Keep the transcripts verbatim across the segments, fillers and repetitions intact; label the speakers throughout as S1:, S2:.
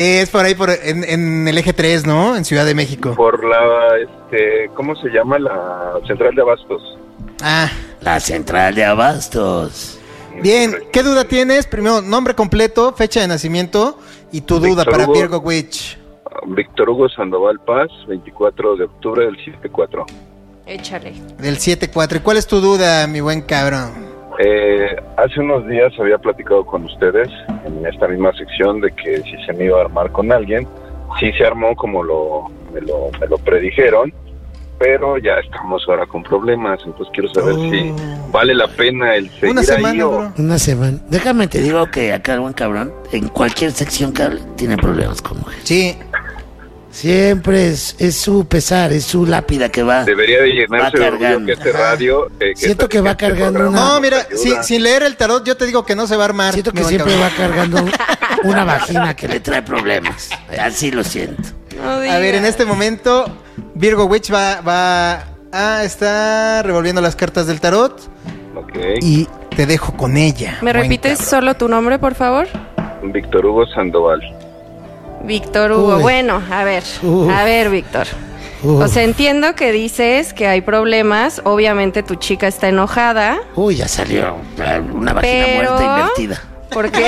S1: Es por ahí, por en, en el eje tres, ¿no? En Ciudad de México.
S2: Por la, este, ¿cómo se llama? La central de abastos.
S1: Ah.
S3: La central de abastos.
S1: Bien, ¿qué duda tienes? Primero, nombre completo, fecha de nacimiento y tu duda
S2: Víctor
S1: para
S2: Hugo,
S1: Virgo Witch.
S2: Víctor Hugo Sandoval Paz, veinticuatro de octubre del setenta y cuatro.
S4: Échale.
S1: Del siete cuatro. ¿Y cuál es tu duda, mi buen cabrón?
S2: Eh, hace unos días había platicado con ustedes en esta misma sección de que si se me iba a armar con alguien, sí se armó como lo me lo, me lo predijeron, pero ya estamos ahora con problemas, entonces quiero saber oh. si vale la pena el seguir
S1: Una semana,
S2: ahí o...
S1: bro.
S3: Una semana. Déjame te digo que acá el buen cabrón, en cualquier sección que hable, tiene problemas con mujeres.
S1: Sí.
S3: Siempre es, es su pesar, es su lápida que va.
S2: Debería de llenarse de orgullo que este radio... Eh, que
S3: Siento
S2: este,
S3: que va
S2: este
S3: cargando una...
S1: No, mira, si, sin leer el tarot yo te digo que no se va a armar.
S3: Siento que siempre cabrón. va cargando una vagina que le trae problemas. Así lo siento.
S4: No
S1: a ver, en este momento Virgo Witch va, va a estar revolviendo las cartas del tarot.
S2: Okay.
S1: Y te dejo con ella.
S4: ¿Me repites cabrón. solo tu nombre, por favor?
S2: Víctor Hugo Sandoval.
S4: Víctor Hugo,
S3: Uy.
S4: bueno, a ver, Uy. a ver, Víctor. Uy. O sea, entiendo que dices que hay problemas, obviamente tu chica está enojada.
S3: Uy, ya salió una vagina
S4: pero...
S3: muerta invertida.
S4: ¿Por qué?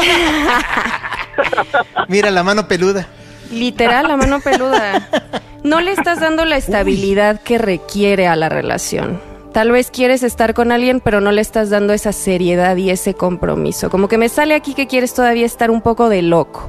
S1: Mira la mano peluda.
S4: Literal, la mano peluda. No le estás dando la estabilidad Uy. que requiere a la relación. Tal vez quieres estar con alguien, pero no le estás dando esa seriedad y ese compromiso. Como que me sale aquí que quieres todavía estar un poco de loco.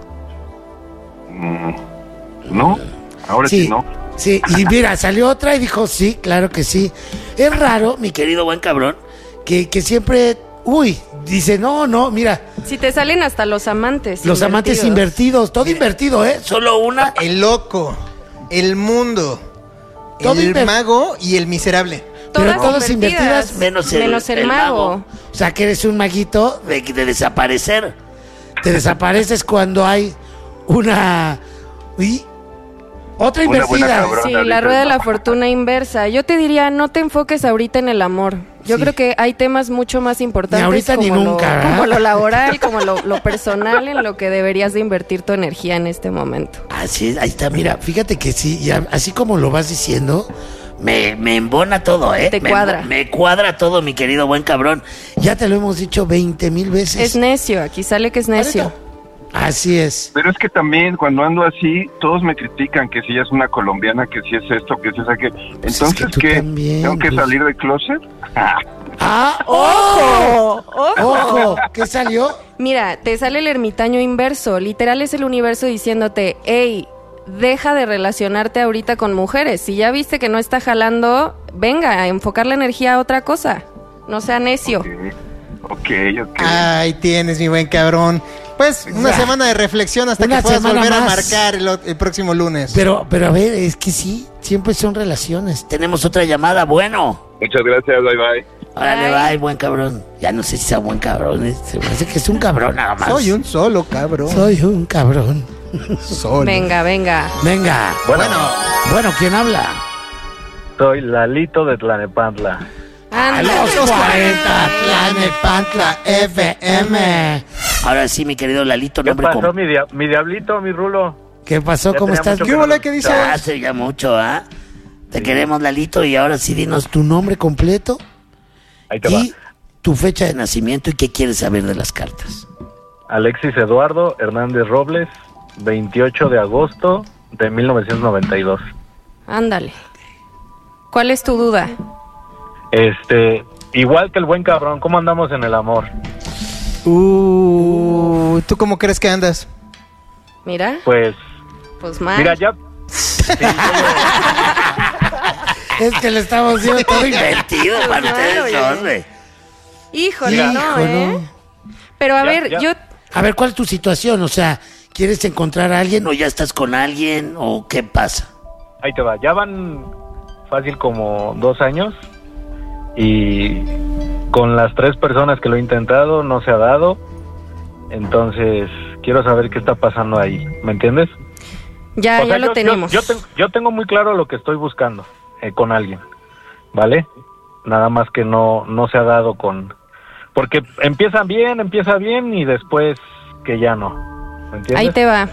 S2: No, ahora sí, sí no.
S3: Sí, y mira, salió otra y dijo, sí, claro que sí. Es raro, mi querido buen cabrón, que, que siempre, uy, dice, no, no, mira.
S4: Si te salen hasta los amantes
S3: Los invertidos. amantes invertidos, todo mira, invertido, ¿eh? Solo una.
S1: El loco, el mundo, todo el inver... mago y el miserable.
S4: Todas
S3: Pero todas invertidas,
S4: menos el, menos el, el mago. mago.
S3: O sea, que eres un maguito de, de desaparecer. Te desapareces cuando hay una... ¿Y? Otra invertida.
S2: Cabrona,
S4: sí, la rueda de la fortuna inversa. Yo te diría, no te enfoques ahorita en el amor. Yo sí. creo que hay temas mucho más importantes.
S3: Ni ahorita
S4: como
S3: ni nunca.
S4: Lo, como lo laboral, como lo, lo personal, en lo que deberías de invertir tu energía en este momento.
S3: Así, ahí está, mira, fíjate que sí, ya, así como lo vas diciendo, me, me embona todo, ¿eh?
S4: Te
S3: me,
S4: cuadra.
S3: Me cuadra todo, mi querido buen cabrón. Ya te lo hemos dicho veinte mil veces.
S4: Es necio, aquí sale que es necio.
S3: Así es.
S2: Pero es que también cuando ando así, todos me critican que si ella es una colombiana, que si es esto, que si es aquello.
S3: Pues
S2: Entonces,
S3: es que
S2: ¿qué?
S3: También,
S2: ¿Tengo que
S3: pues...
S2: salir del closet?
S3: ¡Ah! ¡Ojo! ¡Ojo! ¡Ojo! ¿Qué salió?
S4: Mira, te sale el ermitaño inverso. Literal es el universo diciéndote, hey, deja de relacionarte ahorita con mujeres. Si ya viste que no está jalando, venga, a enfocar la energía a otra cosa. No sea necio.
S2: Ok, ok. okay.
S1: Ahí tienes, mi buen cabrón. Pues una ya. semana de reflexión hasta una que puedas volver más. a marcar el, el próximo lunes.
S3: Pero, pero a ver, es que sí, siempre son relaciones. Tenemos otra llamada, bueno.
S2: Muchas gracias, bye bye.
S3: Órale, bye, buen cabrón. Ya no sé si sea buen cabrón, ¿eh? Se me hace que es un cabrón nada más.
S1: Soy un solo cabrón.
S3: Soy un cabrón.
S1: Solo.
S4: Venga, venga.
S3: Venga.
S2: Bueno,
S3: bueno, bueno, ¿quién habla?
S5: Soy Lalito de Tlanepantla.
S3: A los cuarenta, Tlanepantla F M. Ahora sí, mi querido Lalito,
S5: ¿Qué
S3: nombre
S5: pasó,
S3: com...
S5: mi, dia- mi diablito, mi rulo?
S3: ¿Qué pasó?
S5: Ya
S3: ¿Cómo estás?
S1: ¿Qué hubo, que dices?
S3: Hace ya mucho, ¿ah? ¿eh? Te sí. queremos, Lalito, y ahora sí dinos tu nombre completo.
S5: Ahí te
S3: y
S5: va.
S3: Tu fecha de nacimiento y qué quieres saber de las cartas.
S5: Alexis Eduardo Hernández Robles, veintiocho de agosto de mil novecientos noventa y dos.
S4: Ándale. ¿Cuál es tu duda?
S5: Este, igual que el buen cabrón, ¿cómo andamos en el amor?
S1: Uh, ¿tú cómo crees que andas?
S4: Mira.
S5: Pues,
S4: pues mal.
S5: Mira, ya. Sí,
S3: es que le estamos viendo todo invertido para
S4: no,
S3: ustedes dos, güey.
S4: Híjole,
S5: Mira,
S4: no,
S3: hijo,
S4: ¿eh?
S3: no.
S4: Pero a
S5: Ya,
S4: ver,
S5: ya.
S4: yo...
S3: A ver, ¿cuál es tu situación? O sea, ¿quieres encontrar a alguien o ya estás con alguien o qué pasa?
S5: Ahí te va, ya van fácil como dos años y con las tres personas que lo he intentado no se ha dado, entonces quiero saber qué está pasando ahí, ¿me entiendes?
S4: Ya,
S5: O sea,
S4: ya lo
S5: yo,
S4: tenemos.
S5: Yo, yo, ten, yo tengo muy claro lo que estoy buscando eh, con alguien, ¿vale? Nada más que no, no se ha dado con... Porque empieza bien, empieza bien y después que ya no, ¿me entiendes?
S4: Ahí te va.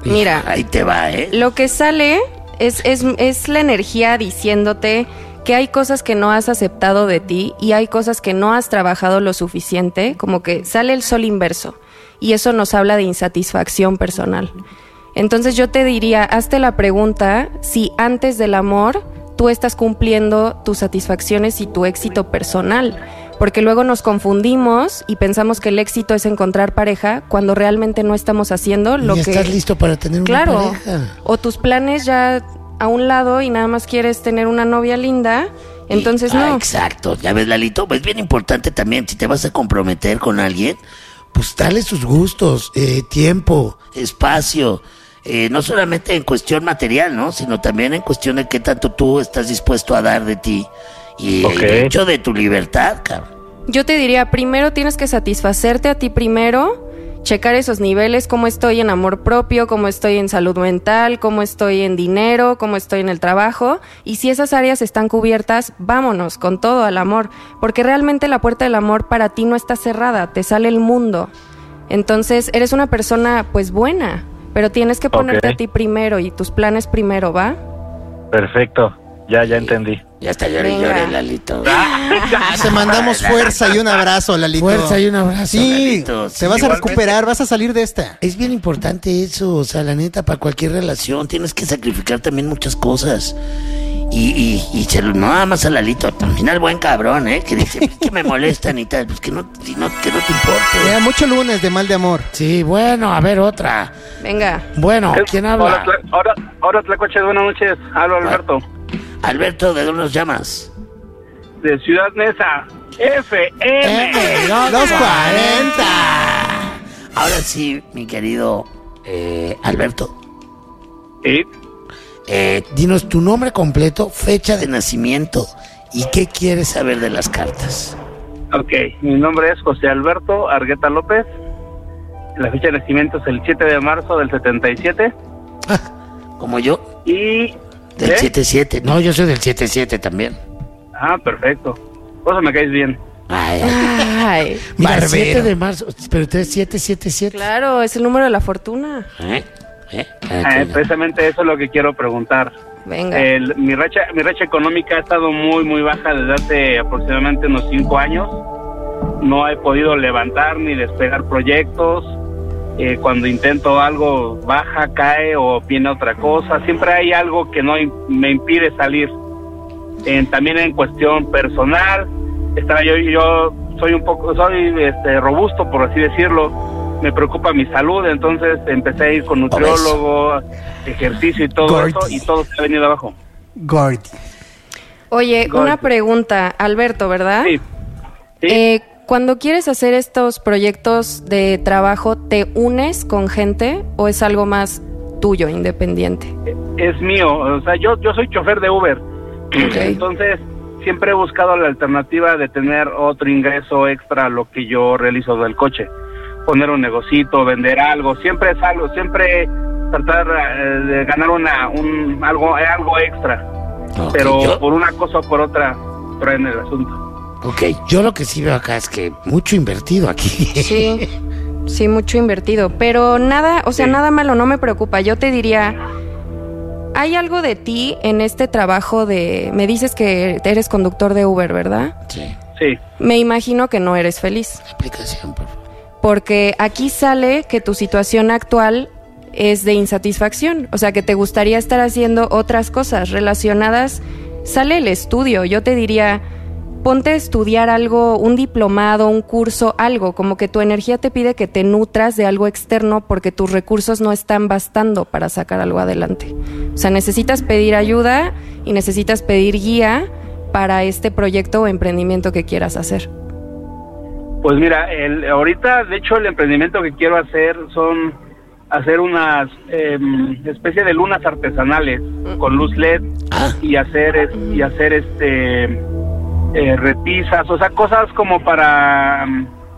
S4: Mira,
S3: ahí te va, ¿eh?
S4: lo que sale es, es, es la energía diciéndote que hay cosas que no has aceptado de ti y hay cosas que no has trabajado lo suficiente, como que sale el sol inverso y eso nos habla de insatisfacción personal. Entonces yo te diría, hazte la pregunta si antes del amor tú estás cumpliendo tus satisfacciones y tu éxito personal, porque luego nos confundimos y pensamos que el éxito es encontrar pareja cuando realmente no estamos haciendo lo
S3: ¿Y
S4: que...
S3: estás listo para tener
S4: Claro,
S3: una pareja?
S4: o tus planes ya a un lado y nada más quieres tener una novia linda, entonces
S3: Y- ah,
S4: no.
S3: exacto, ya ves, Lalito, es bien importante también, si te vas a comprometer con alguien, pues dale sus gustos, eh, tiempo, espacio, eh, no solamente en cuestión material, ¿no? Sino también en cuestión de qué tanto tú estás dispuesto a dar de ti y
S5: Ok.
S3: el hecho de tu libertad, cabrón.
S4: Yo te diría, primero tienes que satisfacerte a ti primero, checar esos niveles, cómo estoy en amor propio, cómo estoy en salud mental, cómo estoy en dinero, cómo estoy en el trabajo, y si esas áreas están cubiertas, vámonos con todo al amor, porque realmente la puerta del amor para ti no está cerrada, te sale el mundo. Entonces, eres una persona pues buena, pero tienes que ponerte
S5: Ok.
S4: a ti primero y tus planes primero, ¿va?
S5: Perfecto, ya, ya entendí.
S3: Ya está lloré,
S4: Venga.
S3: lloré, Lalito.
S1: Te mandamos fuerza y un abrazo, Lalito.
S3: Fuerza y un abrazo,
S1: Sí,
S3: Lalito,
S1: te
S3: sí.
S1: vas a
S2: Igualmente.
S1: recuperar, vas a salir de esta.
S3: Es bien importante eso, o sea, la neta, para cualquier relación tienes que sacrificar también muchas cosas. Y, y, y se lo, no nada más a Lalito, también al buen cabrón, ¿eh? Que dice que me molestan y tal, pues que no, si no, que no te importe.
S1: Ya, mucho lunes de mal de amor.
S3: Sí, bueno, a ver, otra.
S4: Venga.
S3: Bueno, ¿quién
S6: Hola,
S3: habla?
S6: Tla- hola, hola, Tlacoche, buenas noches. Hablo Alberto,
S3: Alberto, ¿de dónde nos llamas?
S6: de Ciudad Neza. F M.
S1: Los cuarenta.
S3: Ahora sí, mi querido eh, Alberto,
S6: Sí,
S3: eh, dinos tu nombre completo, fecha de nacimiento y qué quieres saber de las cartas.
S6: ok. Mi nombre es José Alberto Argueta López. La fecha de nacimiento es el siete de marzo del setenta y siete.
S3: Como yo,
S6: Y...
S3: del
S6: ¿eh?
S3: siete siete. No, yo soy del siete siete también.
S6: Ah, perfecto. Por eso me caes bien.
S3: Ay, ay.
S4: Ay,
S3: Mira,
S1: Barbero.
S3: siete de marzo, pero usted es siete siete siete.
S4: claro, es el número de la fortuna.
S3: ¿Eh? ¿Eh?
S6: Eh,
S3: Ah, coño.
S6: precisamente eso es lo que quiero preguntar.
S4: Venga.
S6: El- mi racha mi racha económica ha estado muy muy baja desde hace aproximadamente unos cinco años. No he podido levantar ni despegar proyectos. Eh, cuando intento algo baja, cae o viene otra cosa. Siempre hay algo que no im- me impide salir. En- también en cuestión personal, estaba yo yo soy un poco soy este robusto, por así decirlo. Me preocupa mi salud, entonces empecé a ir con nutriólogo, ejercicio y todo
S1: Gordy.
S6: eso, y todo se ha venido abajo.
S1: Gordy.
S4: Oye,
S6: Gol.
S4: una pregunta, Alberto, ¿verdad?
S6: Sí, sí.
S4: Eh, cuando quieres hacer estos proyectos de trabajo, ¿te unes con gente o es algo más tuyo, independiente?
S6: Es mío, o sea, yo yo soy chofer de Uber.
S4: Ok.
S6: Entonces, siempre he buscado la alternativa de tener otro ingreso extra a lo que yo realizo del coche. Poner un negocito, vender algo, siempre es algo, siempre tratar eh, de ganar una un algo algo extra.
S3: Ok,
S6: Pero
S3: yo-
S6: por una cosa o por otra traen el asunto.
S3: Ok, yo lo que sí veo acá es que mucho invertido aquí.
S4: Sí, sí, mucho invertido. Pero nada, o sea,
S6: Sí.
S4: nada malo, no me preocupa. Yo te diría, ¿hay algo de ti en este trabajo de... Me dices que eres conductor de Uber, ¿verdad?
S3: Sí,
S6: Sí,
S4: Me imagino que no eres feliz.
S3: aplicación, por favor.
S4: Porque aquí sale que tu situación actual es de insatisfacción, o sea, que te gustaría estar haciendo otras cosas relacionadas. Sale el estudio, yo te diría, ponte a estudiar algo, un diplomado, un curso, algo, como que tu energía te pide que te nutras de algo externo porque tus recursos no están bastando para sacar algo adelante. O sea, necesitas pedir ayuda y necesitas pedir guía para este proyecto o emprendimiento que quieras hacer.
S6: pues mira, el, ahorita de hecho el emprendimiento que quiero hacer son hacer unas eh, especie de lunas artesanales con luz L E D
S3: Ah,
S6: y hacer es- y hacer este eh, repisas, o sea, cosas como para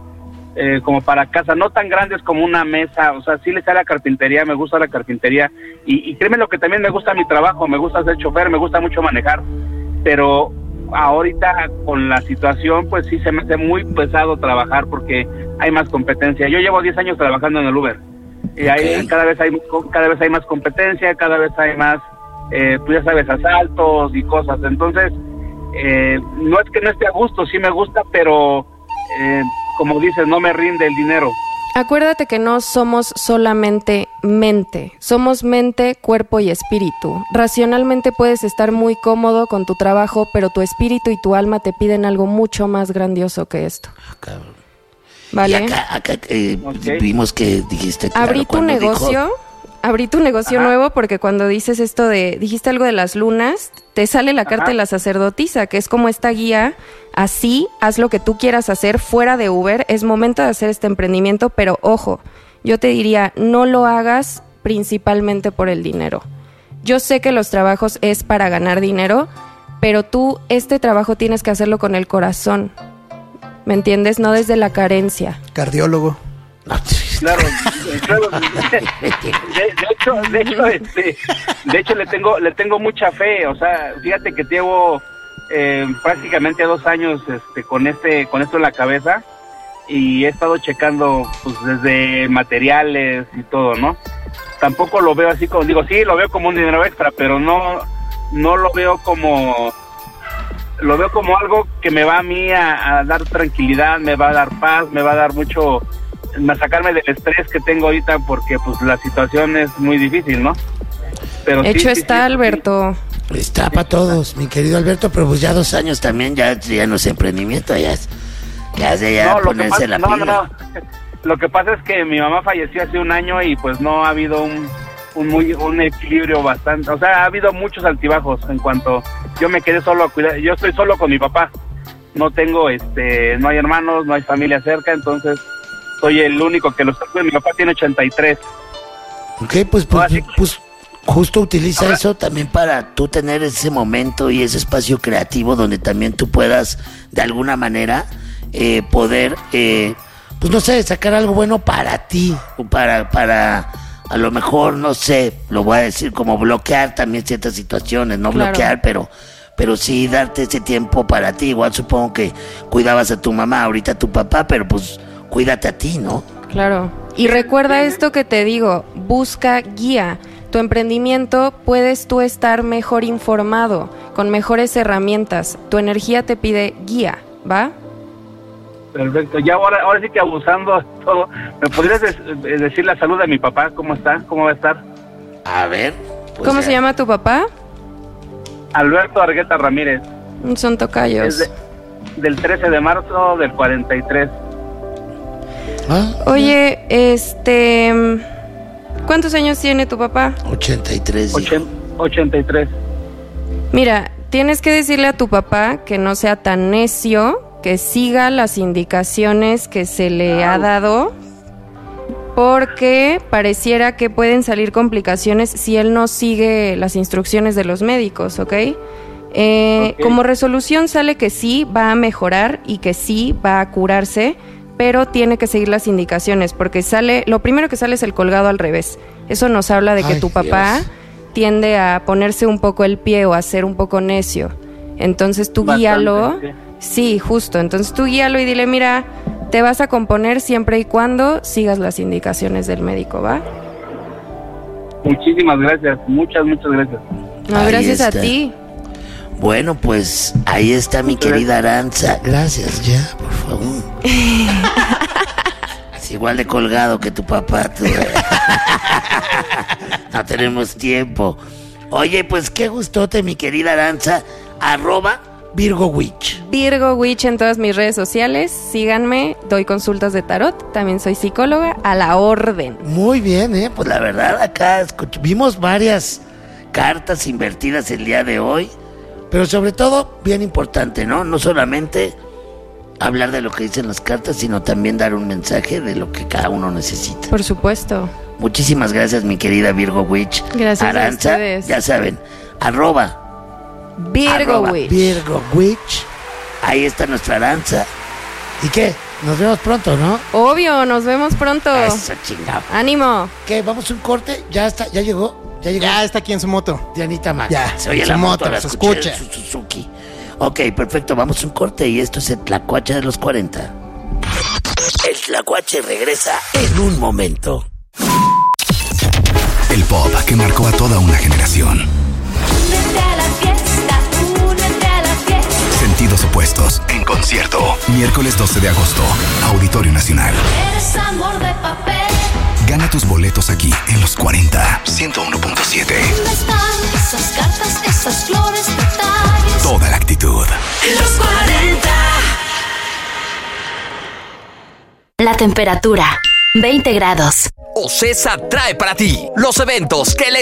S6: eh, como para casa, no tan grandes como una mesa, o sea, sí le sale la carpintería, me gusta la carpintería y, y créeme lo que también me gusta mi trabajo, me gusta ser chofer, me gusta mucho manejar, pero ahorita con la situación pues sí se me hace muy pesado trabajar porque hay más competencia. Yo llevo diez años trabajando en el Uber Y hay,
S3: Ok.
S6: cada vez hay cada vez hay más competencia, cada vez hay más, eh, pues ya sabes, asaltos y cosas. Entonces, eh, no es que no esté a gusto, sí me gusta, pero eh, como dices, no me rinde el dinero.
S4: Acuérdate que no somos solamente mente, somos mente, cuerpo y espíritu. Racionalmente puedes estar muy cómodo con tu trabajo, pero tu espíritu y tu alma te piden algo mucho más grandioso que esto.
S3: Cabrón.
S4: ¿Vale?
S3: Y acá, acá eh,
S6: Ok.
S3: vimos que dijiste claro,
S4: Abrí tu
S3: cuando dijo-
S4: negocio, abrí tu negocio
S6: Ajá.
S4: nuevo porque cuando dices esto de, dijiste algo de las lunas, te sale la carta
S6: Ajá.
S4: de la sacerdotisa, que es como esta guía, así, haz lo que tú quieras hacer fuera de Uber, es momento de hacer este emprendimiento, pero ojo, yo te diría, no lo hagas principalmente por el dinero. Yo sé que los trabajos es para ganar dinero, pero tú este trabajo tienes que hacerlo con el corazón, ¿me entiendes? No desde la carencia.
S1: Cardiólogo.
S3: No,
S6: Claro, eh, claro. De, de hecho, de hecho, este, de hecho le tengo, le tengo mucha fe. O sea, fíjate que llevo eh, prácticamente dos años, este, con este, con esto en la cabeza y he estado checando, pues, desde materiales y todo, ¿no? Tampoco lo veo así como, digo, sí, lo veo como un dinero extra, pero no, no lo veo como, lo veo como algo que me va a mí a, a dar tranquilidad, me va a dar paz, me va a dar mucho, a sacarme del estrés que tengo ahorita porque pues la situación es muy difícil, ¿no? Pero sí,
S4: Hecho
S6: sí,
S4: está,
S6: sí, sí.
S4: Alberto.
S3: Está para todos, mi querido Alberto, pero pues ya dos años también, ya, ya no es emprendimiento, ya es, ya es de ya
S6: No, lo que
S3: ponerse
S6: pasa,
S3: la
S6: no,
S3: pila.
S6: no, no. Lo que pasa es que mi mamá falleció hace un año y pues no ha habido un, un muy un equilibrio bastante, o sea, ha habido muchos altibajos en cuanto yo me quedé solo a cuidar, yo estoy solo con mi papá, no tengo, este, no hay hermanos, no hay familia cerca, entonces soy el único que lo está cuidando. Mi papá tiene ochenta y tres.
S3: Ok, pues, pues,
S6: No, así-
S3: pues justo utiliza
S6: Ahora-
S3: eso también para tú tener ese momento y ese espacio creativo donde también tú puedas de alguna manera eh, poder, eh, pues no sé, sacar algo bueno para ti, o para, para a lo mejor, no sé, lo voy a decir, como bloquear también ciertas situaciones, no
S4: Claro.
S3: bloquear, pero pero sí darte ese tiempo para ti. Igual supongo que cuidabas a tu mamá, ahorita a tu papá, pero pues cuídate a ti, ¿no?
S4: Claro. Y recuerda esto que te digo, busca guía. Tu emprendimiento puedes tú estar mejor informado, con mejores herramientas. Tu energía te pide guía, ¿va?
S6: Perfecto, ya ahora, ahora sí que abusando de todo, ¿me podrías des- eh, decir la salud de mi papá? ¿Cómo está? ¿Cómo va a estar?
S3: A ver. pues
S4: ¿Cómo
S3: ya.
S4: se llama tu papá?
S6: Alberto Argueta Ramírez,
S4: Son tocayos.
S6: es de- del trece de marzo del cuarenta y tres.
S3: ¿Ah?
S4: Oye, este... ¿cuántos años tiene tu papá?
S3: ochenta y tres. dijo.
S6: Ochen- ochenta y tres.
S4: Mira, tienes que decirle a tu papá que no sea tan necio, que siga las indicaciones que se le ha dado, porque pareciera que pueden salir complicaciones si él no sigue las instrucciones de los médicos, ¿ok? Eh,
S6: Ok.
S4: Como resolución sale que sí va a mejorar y que sí va a curarse, pero tiene que seguir las indicaciones, porque sale, lo primero que sale es el colgado al revés. Eso nos habla de que
S3: Ay,
S4: tu papá
S3: Dios.
S4: tiende a ponerse un poco el pie o a ser un poco necio. Entonces tú
S6: Bastante,
S4: guíalo.
S6: sí.
S4: Sí, justo. Entonces tú guíalo y dile, mira, te vas a componer siempre y cuando sigas las indicaciones del médico, ¿va?
S6: Muchísimas gracias, muchas, muchas gracias.
S4: No,
S3: Ahí
S4: gracias a
S3: está.
S4: ti.
S3: Bueno, pues ahí está mi querida Aranza. Gracias, ya, por favor. Es igual de colgado que tu papá. Tú. No tenemos tiempo. Oye, pues qué gustote, mi querida Aranza. Arroba Virgo Witch.
S4: Virgo Witch en todas mis redes sociales. Síganme, doy consultas de tarot. También soy psicóloga, a la orden.
S3: Muy bien, ¿eh? Pues la verdad, acá escuch- vimos varias cartas invertidas el día de hoy. Pero sobre todo, bien importante, ¿no? No solamente hablar de lo que dicen las cartas, sino también dar un mensaje de lo que cada uno necesita.
S4: Por supuesto.
S3: Muchísimas gracias, mi querida Virgo Witch.
S4: Gracias a
S3: Aranza,
S4: ustedes.
S3: ya saben, arroba,
S4: Virgo
S3: arroba
S4: Witch.
S3: Virgo Witch. Ahí está nuestra Aranza. ¿Y qué? Nos vemos pronto, ¿no?
S4: Obvio, nos vemos pronto.
S3: Eso, chingado.
S4: Ánimo.
S3: ¿Qué? ¿Vamos a un corte? Ya está, ya llegó. Ya llegó.
S1: Ya está aquí en su moto.
S3: Dianita Max.
S1: Ya,
S3: se oye
S1: en
S3: la
S1: su
S3: moto,
S1: moto,
S3: la
S1: se
S3: escuché
S1: escucha.
S3: en su Suzuki. Ok, perfecto, vamos a un corte y esto es el Tlacuache de los cuarenta. El Tlacuache regresa en un momento.
S7: pop que marcó a toda una generación.
S8: Únete a la fiesta, únete a la fiesta.
S7: Sentidos opuestos, en concierto. Miércoles doce de agosto, Auditorio Nacional.
S8: Eres amor de papel.
S7: Gana tus boletos aquí, en Los cuarenta, ciento uno punto siete.
S8: ¿Dónde están esas cartas, esas flores, detalles?
S7: Toda la actitud.
S8: Los cuarenta.
S9: La temperatura, veinte grados.
S10: Ocesa trae para ti los eventos que le